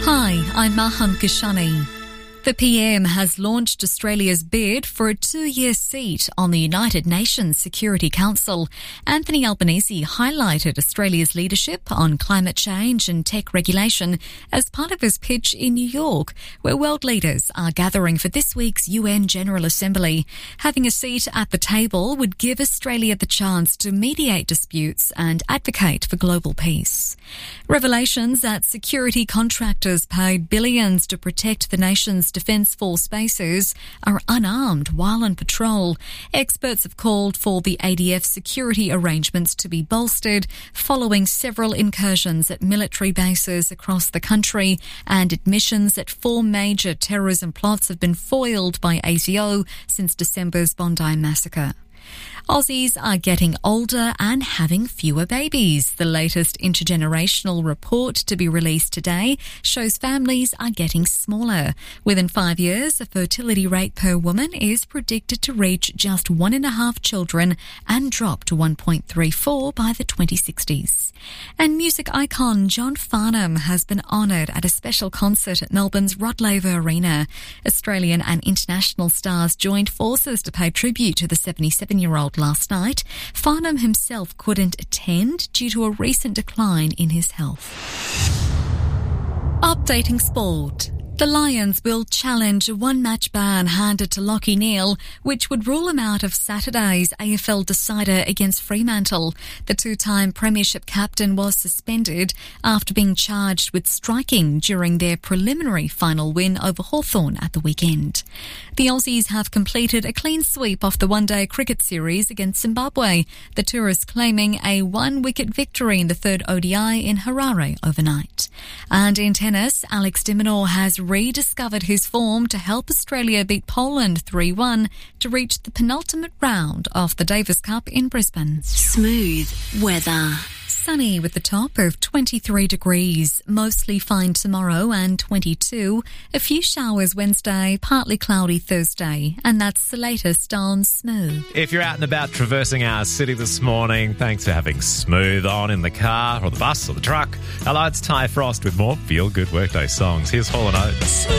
Hi, I'm Maham Kishani. The PM has launched Australia's bid for a 2-year seat on the United Nations Security Council. Anthony Albanese highlighted Australia's leadership on climate change and tech regulation as part of his pitch in New York, where world leaders are gathering for this week's UN General Assembly. Having a seat at the table would give Australia the chance to mediate disputes and advocate for global peace. Revelations that security contractors paid billions to protect the nation's Defence Force bases are unarmed while on patrol. Experts have called for the ADF security arrangements to be bolstered following several incursions at military bases across the country and admissions that 4 major terrorism plots have been foiled by ASIO since December's Bondi massacre. Aussies are getting older and having fewer babies. The latest intergenerational report to be released today shows families are getting smaller. Within 5 years, the fertility rate per woman is predicted to reach just 1.5 children and drop to 1.34 by the 2060s. And music icon John Farnham has been honoured at a special concert at Melbourne's Rod Laver Arena. Australian and international stars joined forces to pay tribute to the 77-year-old last night. Farnham himself couldn't attend due to a recent decline in his health. Updating sport. The Lions will challenge a one-match ban handed to Lachie Neale, which would rule him out of Saturday's AFL decider against Fremantle. The 2-time premiership captain was suspended after being charged with striking during their preliminary final win over Hawthorn at the weekend. The Aussies have completed a clean sweep off the one-day cricket series against Zimbabwe, the tourists claiming a 1-wicket victory in the 3rd ODI in Harare overnight. And in tennis, Alex de Minaur has rediscovered his form to help Australia beat Poland 3-1 to reach the penultimate round of the Davis Cup in Brisbane. Smooth weather. Sunny with the top of 23 degrees, mostly fine tomorrow and 22. A few showers Wednesday, partly cloudy Thursday, and that's the latest on Smooth. If you're out and about traversing our city this morning, thanks for having Smooth on in the car or the bus or the truck. Hello, it's Ty Frost with more feel-good workday songs. Here's Hall & Oates.